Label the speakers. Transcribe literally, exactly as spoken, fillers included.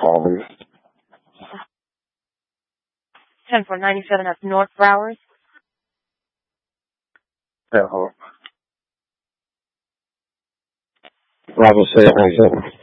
Speaker 1: calling.
Speaker 2: ten four ninety-seven, that's North Broward.
Speaker 1: Yeah. Bravo, say